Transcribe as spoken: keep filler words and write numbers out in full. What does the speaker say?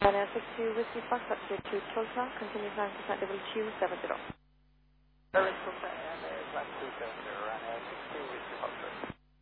Ryanair six two Whiskey Foxtrot two two Tulsa, continue climb to flight level two seven zero. Paris Tulsa and uh, climb two seven zero, Ryanair six two Whiskey Foxtrot.